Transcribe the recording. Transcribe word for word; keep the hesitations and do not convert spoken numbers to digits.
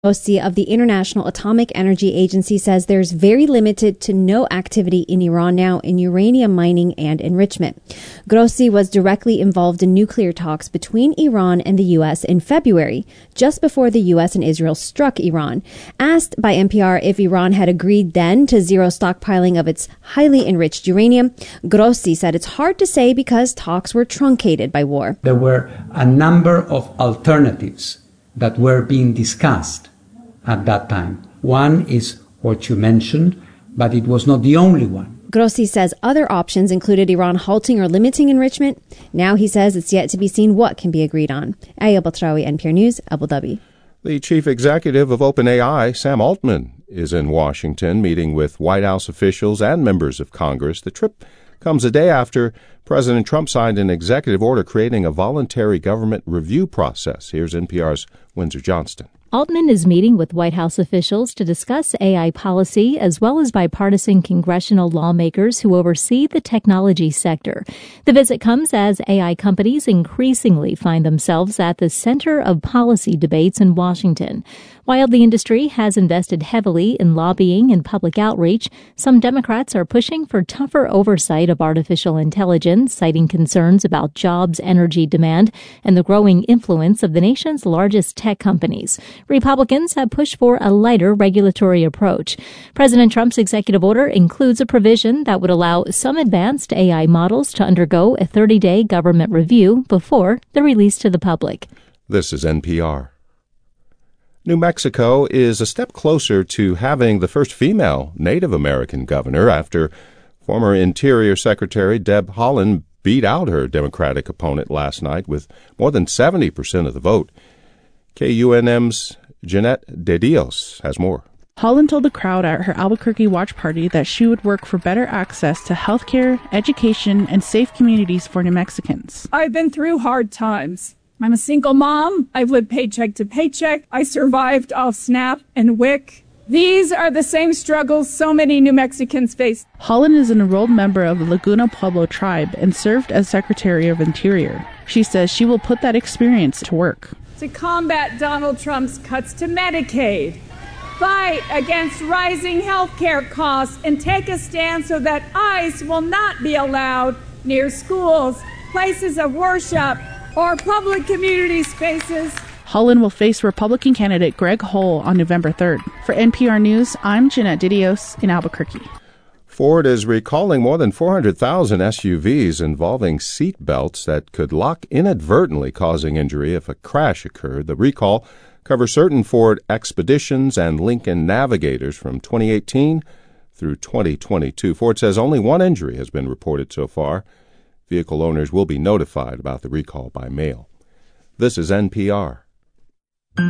Grossi of the International Atomic Energy Agency says there's very limited to no activity in Iran now in uranium mining and enrichment. Grossi was directly involved in nuclear talks between Iran and the U S in February, just before the U S and Israel struck Iran. Asked by N P R if Iran had agreed then to zero stockpiling of its highly enriched uranium, Grossi said it's hard to say because talks were truncated by war. There were a number of alternatives that were being discussed at that time. One is what you mentioned, but it was not the only one. Grossi says other options included Iran halting or limiting enrichment. Now he says it's yet to be seen what can be agreed on. Aya Batrawi, N P R News, Abu Dhabi. The chief executive of OpenAI, Sam Altman, is in Washington meeting with White House officials and members of Congress. The trip comes a day after President Trump signed an executive order creating a voluntary government review process. Here's N P R's Windsor Johnston. Altman is meeting with White House officials to discuss A I policy as well as bipartisan congressional lawmakers who oversee the technology sector. The visit comes as A I companies increasingly find themselves at the center of policy debates in Washington. While the industry has invested heavily in lobbying and public outreach, some Democrats are pushing for tougher oversight of artificial intelligence, citing concerns about jobs, energy demand, and the growing influence of the nation's largest tech companies. Republicans have pushed for a lighter regulatory approach. President Trump's executive order includes a provision that would allow some advanced A I models to undergo a thirty-day government review before they're released to the public. This is N P R. New Mexico is a step closer to having the first female Native American governor after former Interior Secretary Deb Haaland beat out her Democratic opponent last night with more than seventy percent of the vote. K U N M's Jeanette De Dios has more. Haaland told the crowd at her Albuquerque watch party that she would work for better access to health care, education, and safe communities for New Mexicans. I've been through hard times. I'm a single mom. I've lived paycheck to paycheck. I survived off SNAP and W I C. These are the same struggles so many New Mexicans face. Haaland is an enrolled member of the Laguna Pueblo tribe and served as Secretary of Interior. She says she will put that experience to work. To combat Donald Trump's cuts to Medicaid, fight against rising health care costs, and take a stand so that ICE will not be allowed near schools, places of worship, or public community spaces. Haaland will face Republican candidate Greg Hull on November third. For N P R News, I'm Jeanette De Dios in Albuquerque. Ford is recalling more than four hundred thousand S U Vs involving seat belts that could lock inadvertently, causing injury if a crash occurred. The recall covers certain Ford Expeditions and Lincoln Navigators from twenty eighteen through twenty twenty-two. Ford says only one injury has been reported so far. Vehicle owners will be notified about the recall by mail. This is N P R.